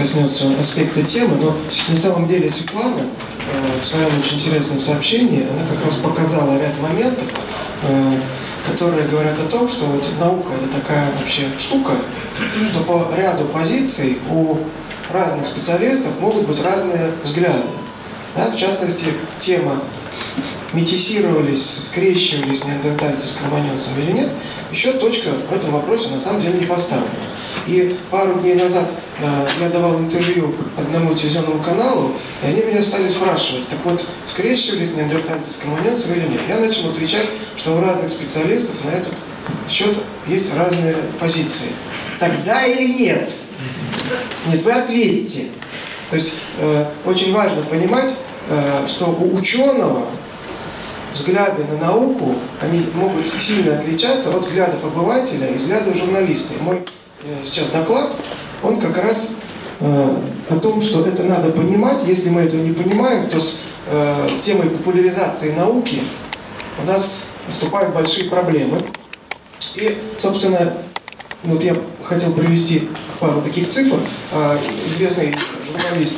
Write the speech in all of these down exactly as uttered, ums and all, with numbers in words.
коснется аспекта темы, но на самом деле Светлана э, в своем очень интересном сообщении, она как раз показала ряд моментов, э, которые говорят о том, что вот наука — это такая вообще штука, что по ряду позиций у разных специалистов могут быть разные взгляды. Да? В частности, тема метисировались, скрещивались неандертальцы с кроманьонцами или нет, еще точка в этом вопросе на самом деле не поставлена. И пару дней назад э, я давал интервью одному телевизионному каналу, и они меня стали спрашивать, так вот, скрещивались неандертальцы с кроманьонцами или нет. Я начал отвечать, что у разных специалистов на этот счет есть разные позиции. Тогда или нет? Нет, вы ответьте. То есть э, очень важно понимать, э, что у ученого взгляды на науку, они могут сильно отличаться от взглядов обывателя и взглядов журналиста. И мой э, сейчас доклад, он как раз э, о том, что это надо понимать. Если мы этого не понимаем, то с э, темой популяризации науки у нас наступают большие проблемы. И, собственно, вот я хотел привести пару таких цифр. Э, известный журналист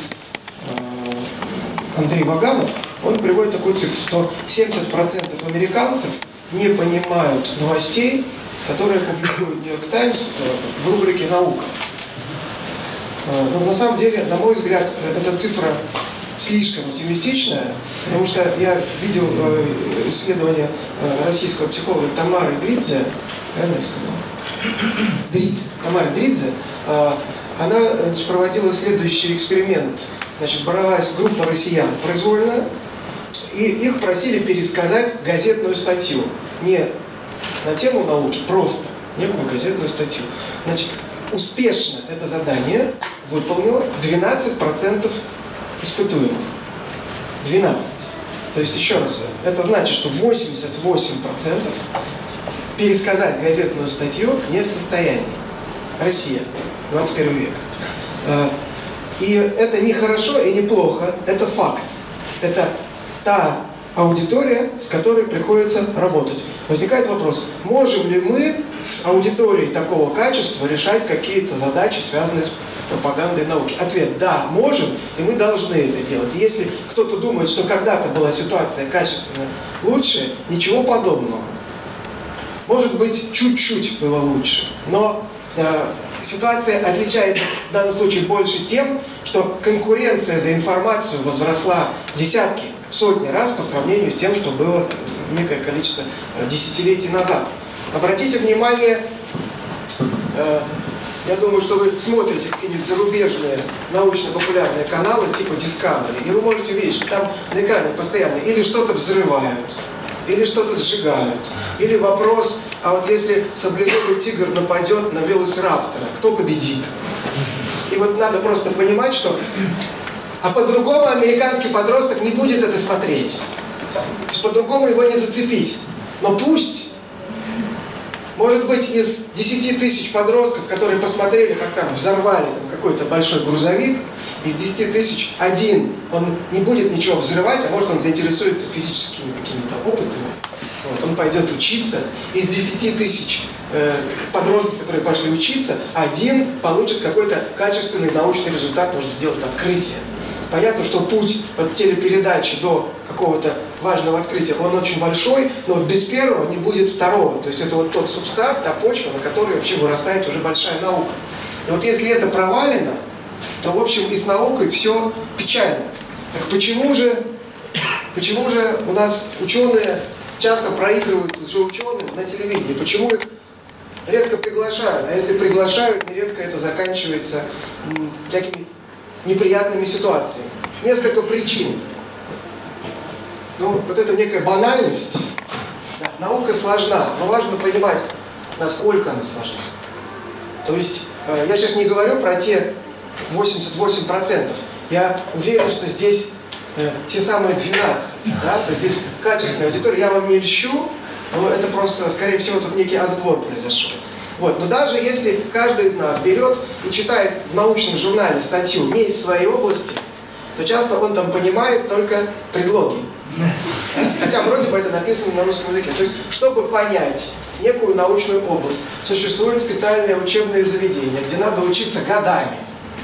э, Андрей Ваганов, он приводит такую цифру, что семьдесят процентов американцев не понимают новостей, которые публикует Нью-Йорк Таймс в рубрике «Наука». Но на самом деле, на мой взгляд, эта цифра слишком оптимистичная, потому что я видел исследование российского психолога Тамары Дридзе, правильно я сказал? Дридзе, Тамары Дридзе. Она проводила следующий эксперимент. Значит, бралась группа россиян произвольно, и их просили пересказать газетную статью. Не на тему науки, просто некую газетную статью. Значит, успешно это задание выполнило двенадцать процентов испытуемых. двенадцать. То есть, еще раз, это значит, что восемьдесят восемь процентов пересказать газетную статью не в состоянии. Россия, двадцать первый век. И это не хорошо и не плохо, это факт. Это та аудитория, с которой приходится работать. Возникает вопрос, можем ли мы с аудиторией такого качества решать какие-то задачи, связанные с пропагандой науки? Ответ – да, можем, и мы должны это делать. И если кто-то думает, что когда-то была ситуация качественно лучше, ничего подобного. Может быть, чуть-чуть было лучше, но э, ситуация отличается в данном случае больше тем, что конкуренция за информацию возросла в десятки, в сотни раз по сравнению с тем, что было некое количество десятилетий назад. Обратите внимание, э, я думаю, что вы смотрите какие-нибудь зарубежные научно-популярные каналы типа Discovery, и вы можете увидеть, что там на экране постоянно или что-то взрывают, или что-то сжигают, или вопрос, а вот если саблезубый тигр нападет на велосираптора, кто победит? И вот надо просто понимать, что... А по-другому американский подросток не будет это смотреть. То есть по-другому его не зацепить. Но пусть, может быть, из десяти тысяч подростков, которые посмотрели, как там взорвали там, какой-то большой грузовик, из десяти тысяч один, он не будет ничего взрывать, а может он заинтересуется физическими какими-то опытами. Вот, он пойдет учиться. Из десяти тысяч э, подростков, которые пошли учиться, один получит какой-то качественный научный результат, может сделать открытие. Понятно, что путь от телепередачи до какого-то важного открытия, он очень большой, но вот без первого не будет второго. То есть это вот тот субстрат, та почва, на которой вообще вырастает уже большая наука. И вот если это провалено, то, в общем, и с наукой все печально. Так почему же, почему же у нас ученые часто проигрывают лжеученым на телевидении? Почему их редко приглашают? А если приглашают, нередко это заканчивается м, всякими неприятными ситуациями. Несколько причин. Ну, вот это некая банальность. Да, наука сложна, но важно понимать, насколько она сложна. То есть, э, я сейчас не говорю про те восемьдесят восемь процентов. Я уверен, что здесь э, те самые двенадцать. Да? То есть здесь качественная аудитория. Я вам не льщу, но это просто, скорее всего, тут некий отбор произошел. Вот. Но даже если каждый из нас берет и читает в научном журнале статью не из своей области, то часто он там понимает только предлоги. Хотя вроде бы это написано на русском языке. То есть, чтобы понять некую научную область, существуют специальные учебные заведения, где надо учиться годами.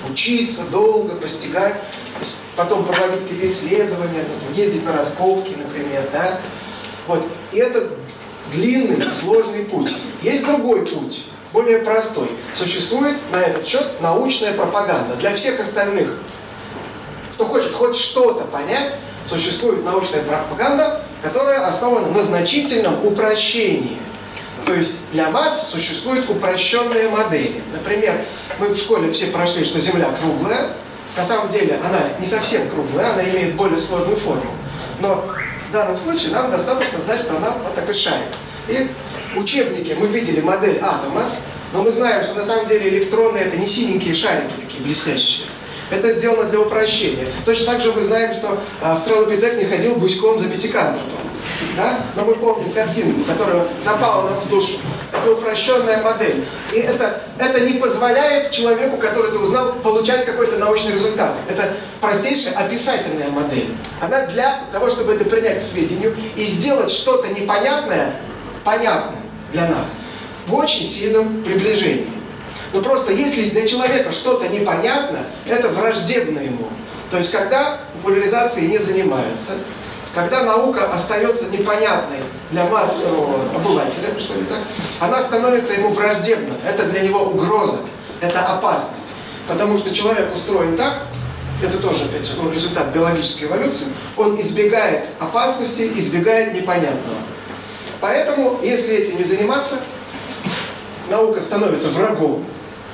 учиться долго, постигать, потом проводить какие-то исследования, ездить на раскопки, например, да? Вот. И это длинный, сложный путь. Есть другой путь, более простой. Существует на этот счет научная пропаганда. Для всех остальных, кто хочет хоть что-то понять, существует научная пропаганда, которая основана на значительном упрощении. То есть для масс существуют упрощенные модели. Например, мы в школе все прошли, что Земля круглая. На самом деле она не совсем круглая, она имеет более сложную форму. Но в данном случае нам достаточно знать, что она вот такой шарик. И в учебнике мы видели модель атома, но мы знаем, что на самом деле электроны это не синенькие шарики такие блестящие. Это сделано для упрощения. Точно так же мы знаем, что австралопитек не ходил гуськом за пятикантропом. Да? Но мы помним картинку, которая запала нам в душу. Это упрощенная модель. И это, это не позволяет человеку, который это узнал, получать какой-то научный результат. Это простейшая описательная модель. Она для того, чтобы это принять к сведению и сделать что-то непонятное понятным для нас в очень сильном приближении. Но просто если для человека что-то непонятно, это враждебно ему. То есть когда популяризацией не занимаются, когда наука остается непонятной для массового обывателя, что ли так, она становится ему враждебна. Это для него угроза, это опасность. Потому что человек устроен так, это тоже, опять же, результат биологической эволюции, он избегает опасности, избегает непонятного. Поэтому, если этим не заниматься, наука становится врагом.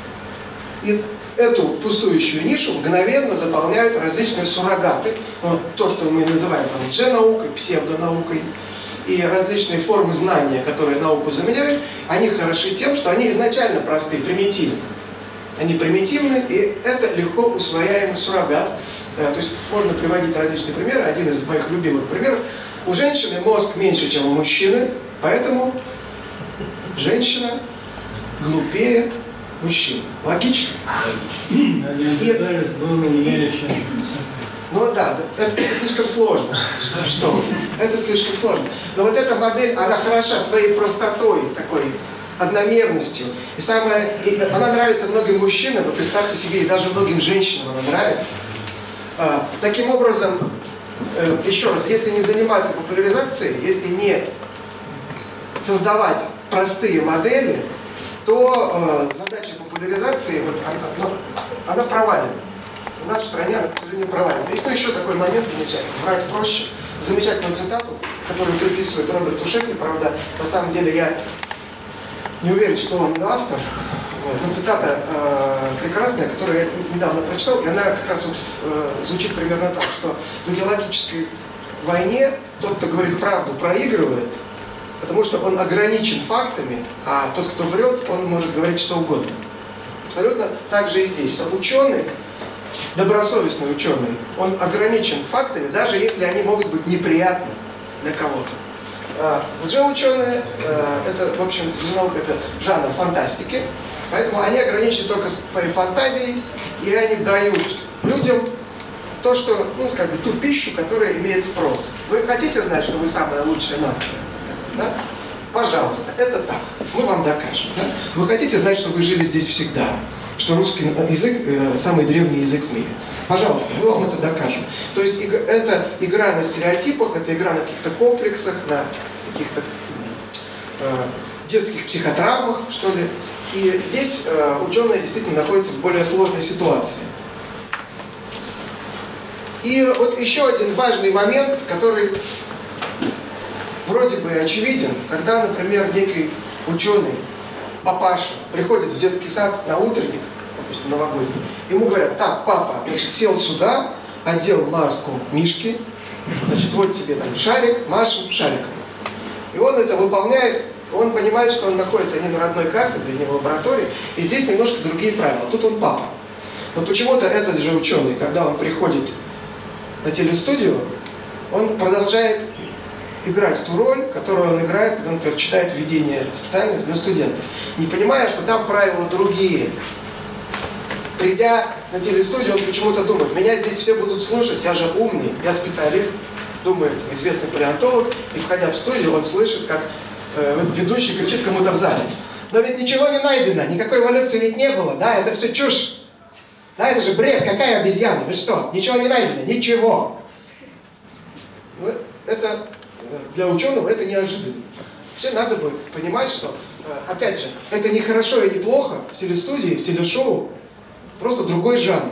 И эту пустующую нишу мгновенно заполняют различные суррогаты. Вот то, что мы называем там лженаукой, псевдонаукой. И различные формы знания, которые науку заменяют, они хороши тем, что они изначально просты, примитивны. Они примитивны, и это легко усвояемый суррогат. То есть можно приводить различные примеры. Один из моих любимых примеров. У женщины мозг меньше, чем у мужчины, поэтому женщина глупее мужчин. Логично? Логично. И, и, ну да, это, это слишком сложно. Что? Это слишком сложно. Но вот эта модель, она хороша своей простотой, такой одномерностью. И самое, и она нравится многим мужчинам, вы представьте себе, и даже многим женщинам она нравится. А, таким образом, э, еще раз, если не заниматься популяризацией, если не создавать простые модели, то э, задача популяризации, вот, она, она провалена. У нас в стране она, к сожалению, провалена. И ну, еще такой момент замечательный. Врать проще. Замечательную цитату, которую приписывает Роберту Шекли, правда, на самом деле я не уверен, что он ее автор. Вот. Но цитата э, прекрасная, которую я недавно прочитал, и она как раз вот, э, звучит примерно так, что в идеологической войне тот, кто говорит правду, проигрывает, потому что он ограничен фактами, а тот, кто врет, он может говорить что угодно. Абсолютно так же и здесь. Что ученый, добросовестный ученый, он ограничен фактами, даже если они могут быть неприятны для кого-то. А лжеученые, это, в общем, наука, это жанр фантастики, поэтому они ограничены только своей фантазией, и они дают людям то, что, ну, как бы ту пищу, которая имеет спрос. Вы хотите знать, что вы самая лучшая нация? Да? Пожалуйста, это так. Мы вам докажем. Да? Вы хотите знать, что вы жили здесь всегда? Что русский язык э, самый древний язык в мире? Пожалуйста, мы вам это докажем. То есть иг- это игра на стереотипах, это игра на каких-то комплексах, на каких-то э, детских психотравмах, что ли. И здесь э, ученые действительно находятся в более сложной ситуации. И вот еще один важный момент, который вроде бы очевиден, когда, например, некий ученый, папаша, приходит в детский сад на утренник, допустим, новогодний, ему говорят: так, папа, значит, сел сюда, одел маску мишки, значит, вот тебе там шарик, машем шариком. И он это выполняет, он понимает, что он находится не на родной кафедре, не в лаборатории, и здесь немножко другие правила. Тут он папа. Но почему-то этот же ученый, когда он приходит на телестудию, он продолжает играть ту роль, которую он играет, когда он, например, читает введение специальности для студентов, не понимая, что там правила другие. Придя на телестудию, он почему-то думает: меня здесь все будут слушать, я же умный, я специалист, думает известный палеонтолог, и входя в студию, он слышит, как э, ведущий кричит кому-то в зале: но ведь ничего не найдено, никакой эволюции ведь не было, да, это все чушь. Да, это же бред, какая обезьяна? Вы что? Ничего не найдено? Ничего. Это для ученого это неожиданно. Вообще надо бы понимать, что, опять же, это не хорошо и не плохо в телестудии, в телешоу, просто другой жанр.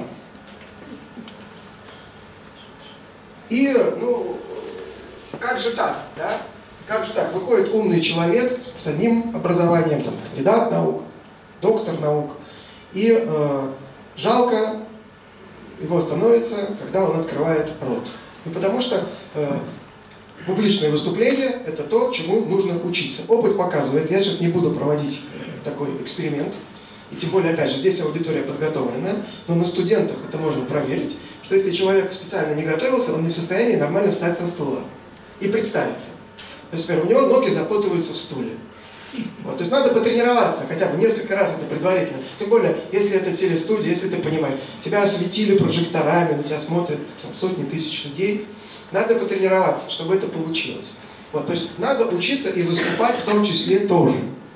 И, ну, как же так, да? Как же так? Выходит умный человек с одним образованием, там, кандидат наук, доктор наук, и э, жалко его становится, когда он открывает рот. Ну, потому что э, публичное выступление – это то, чему нужно учиться. Опыт показывает, я сейчас не буду проводить такой эксперимент, и тем более, опять же, здесь аудитория подготовлена, но на студентах это можно проверить, что если человек специально не готовился, он не в состоянии нормально встать со стула и представиться. То есть, например, у него ноги запутываются в стуле. Вот, то есть надо потренироваться, хотя бы несколько раз это предварительно. Тем более, если это телестудия, если ты понимаешь, тебя осветили прожекторами, на тебя смотрят там, сотни тысяч людей, надо потренироваться, чтобы это получилось. Вот, то есть надо учиться и выступать в том числе тоже.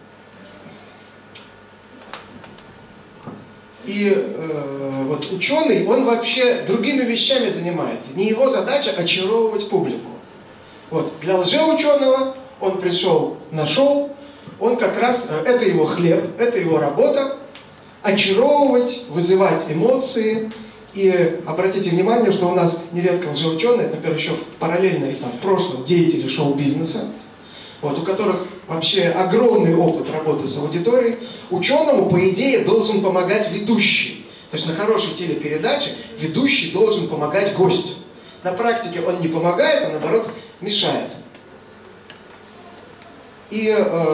И э, вот ученый, он вообще другими вещами занимается. Не его задача очаровывать публику. Вот, для лжеученого он пришел на шоу, он как раз, э, это его хлеб, это его работа, очаровывать, вызывать эмоции. И обратите внимание, что у нас нередко лжеученые, например, еще параллельно и там в прошлом деятели шоу-бизнеса, вот, у которых вообще огромный опыт работы с аудиторией, ученому, по идее, должен помогать ведущий. То есть на хорошей телепередаче ведущий должен помогать гостю. На практике он не помогает, а наоборот мешает. И э,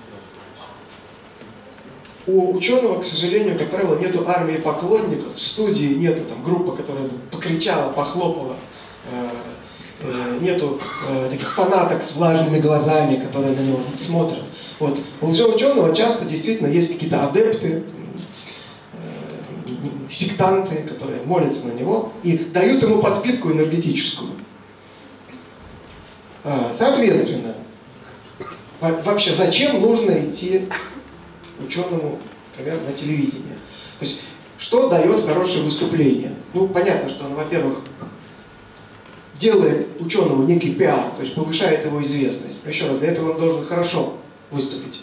у ученого, к сожалению, как правило, нету армии поклонников, в студии нету там группы, которая бы покричала, похлопала, э, э, нету э, таких фанаток с влажными глазами, которые на него смотрят. Вот. У лжеученого часто действительно есть какие-то адепты, э, сектанты, которые молятся на него и дают ему подпитку энергетическую. Э, соответственно, вообще зачем нужно идти ученому, например, на телевидение? То есть, что дает хорошее выступление? Ну, понятно, что он, во-первых, делает ученому некий пиар, то есть повышает его известность. Еще раз, для этого он должен хорошо выступить.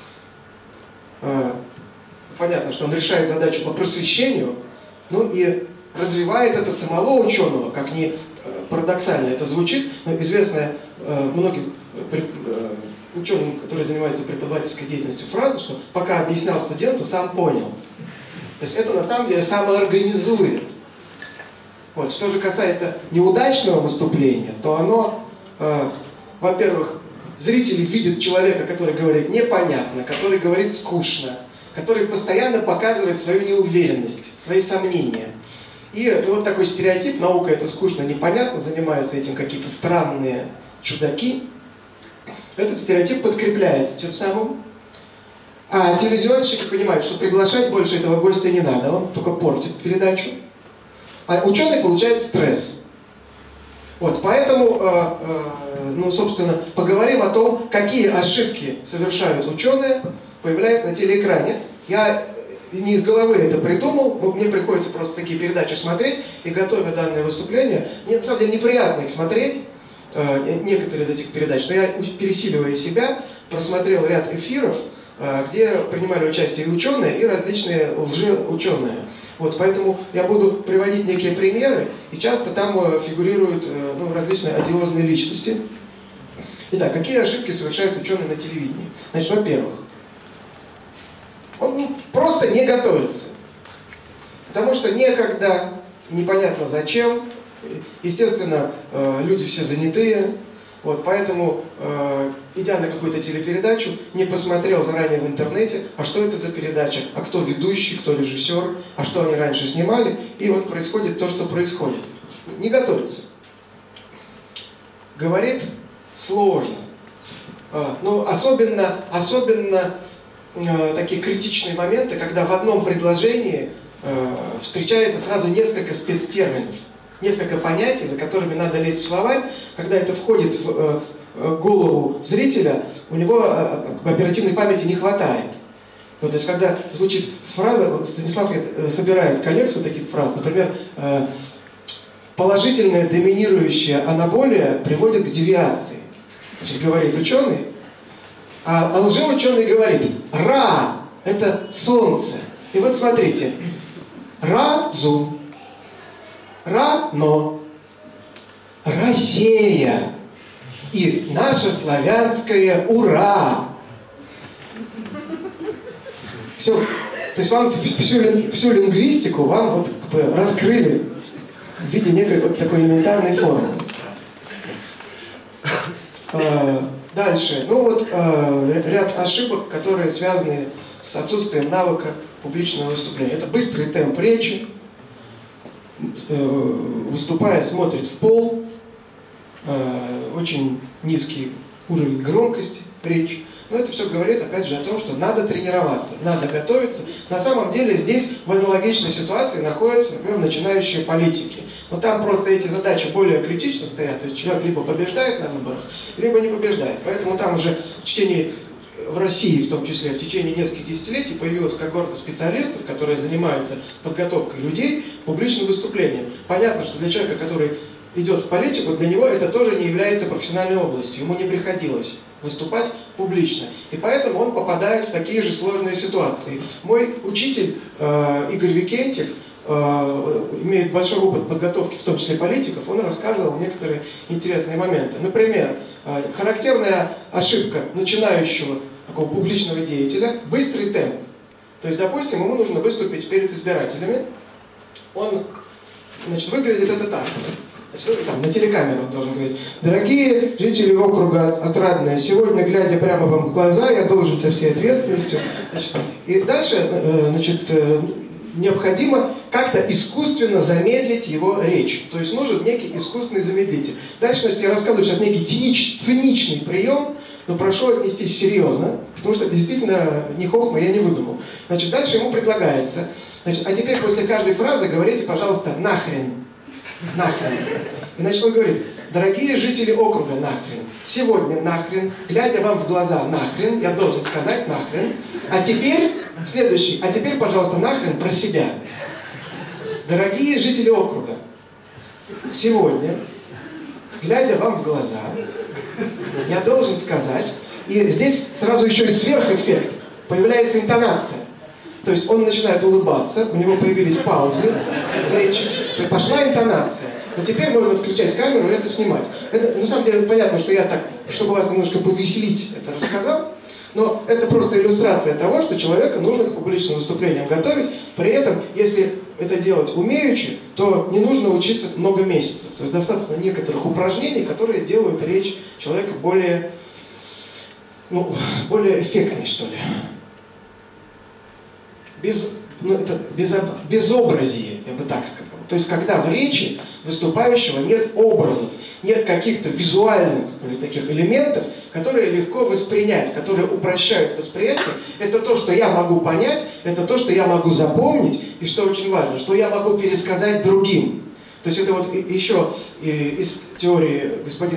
Понятно, что он решает задачу по просвещению, ну и развивает это самого ученого, как ни парадоксально это звучит, но известная многим ученым, которые занимаются преподавательской деятельностью, фраза, что пока объяснял студенту, сам понял. То есть это на самом деле самоорганизует. Вот. Что же касается неудачного выступления, то оно, э, во-первых, зрители видят человека, который говорит непонятно, который говорит скучно, который постоянно показывает свою неуверенность, свои сомнения. И ну, вот такой стереотип, наука это скучно, непонятно, занимаются этим какие-то странные чудаки. Этот стереотип подкрепляется тем самым. А телевизионщики понимают, что приглашать больше этого гостя не надо, он только портит передачу. А ученый получает стресс. Вот, поэтому, э, э, ну, собственно, поговорим о том, какие ошибки совершают ученые, появляясь на телеэкране. Я не из головы это придумал, мне приходится просто такие передачи смотреть, и готовя данное выступление, мне на самом деле неприятно их смотреть, некоторые из этих передач, но я, пересиливая себя, просмотрел ряд эфиров, где принимали участие и ученые, и различные лжеученые. Вот, поэтому я буду приводить некие примеры, и часто там фигурируют ну, различные одиозные личности. Итак, какие ошибки совершают ученые на телевидении? Значит, во-первых, он ну, просто не готовится. Потому что некогда, непонятно зачем. Естественно, люди все занятые, вот, поэтому, идя на какую-то телепередачу, не посмотрел заранее в интернете, а что это за передача, а кто ведущий, кто режиссер, а что они раньше снимали, и вот происходит то, что происходит. Не готовится. Говорит сложно. Ну, особенно, особенно такие критичные моменты, когда в одном предложении встречается сразу несколько спецтерминов. Несколько понятий, за которыми надо лезть в словарь. Когда это входит в э, голову зрителя, у него э, оперативной памяти не хватает. Ну, то есть, когда звучит фраза, Станислав собирает коллекцию таких фраз, например, положительная доминирующая анаболия приводит к девиации. Значит, говорит ученый, а, а лжеученый говорит, Ра – это солнце. И вот смотрите, разум, рано, Россия и наше славянское ура. Все, то есть вам всю, всю лингвистику вам вот как бы раскрыли в виде некой вот такой элементарной формы. Дальше. Ну вот ряд ошибок, которые связаны с отсутствием навыка публичного выступления. Это быстрый темп речи, выступая, смотрит в пол, очень низкий уровень громкости речи. Но это все говорит, опять же, о том, что надо тренироваться, надо готовиться. На самом деле здесь в аналогичной ситуации находятся, например, начинающие политики. Но там просто эти задачи более критично стоят. То есть человек либо побеждает на выборах, либо не побеждает. Поэтому там уже в течение, в России в том числе, в течение нескольких десятилетий появилась когорта специалистов, которые занимаются подготовкой людей к публичным выступлениям. Понятно, что для человека, который идет в политику, для него это тоже не является профессиональной областью. Ему не приходилось выступать публично. И поэтому он попадает в такие же сложные ситуации. Мой учитель э, Игорь Викентьев э, имеет большой опыт подготовки, в том числе политиков. Он рассказывал некоторые интересные моменты. Например, э, характерная ошибка начинающего такого публичного деятеля – быстрый темп. То есть, допустим, ему нужно выступить перед избирателями. Он, значит, выглядит это так. Там, на телекамеру он должен говорить: дорогие жители округа Отрадное, сегодня, глядя прямо вам в глаза, я должен со всей ответственностью. Значит, и дальше, значит, необходимо как-то искусственно замедлить его речь. То есть нужен некий искусственный замедлитель. Дальше, значит, я рассказываю сейчас некий цинич, циничный прием, но прошу отнестись серьезно, потому что действительно не хохма я не выдумал. Значит, дальше ему предлагается: значит, а теперь после каждой фразы говорите, пожалуйста, нахрен. Нахрен. И значит, он говорит: дорогие жители округа, нахрен. Сегодня нахрен, глядя вам в глаза, нахрен, я должен сказать нахрен. А теперь, следующий, а теперь, пожалуйста, нахрен про себя. Дорогие жители округа, сегодня, глядя вам в глаза, я должен сказать, и здесь сразу еще и сверхэффект, появляется интонация. То есть он начинает улыбаться, у него появились паузы в речи, пошла интонация. Но теперь можно включать камеру и это снимать. Это, на самом деле, понятно, что я так, чтобы вас немножко повеселить, это рассказал, но это просто иллюстрация того, что человека нужно к публичным выступлениям готовить. При этом, если это делать умеючи, то не нужно учиться много месяцев. То есть достаточно некоторых упражнений, которые делают речь человека более, ну, более эффектной, что ли. Без, ну, это без, безобразие, я бы так сказал. То есть, когда в речи выступающего нет образов, нет каких-то визуальных или таких элементов, которые легко воспринять, которые упрощают восприятие. Это то, что я могу понять, это то, что я могу запомнить, и что очень важно, что я могу пересказать другим. То есть это вот еще из теории господина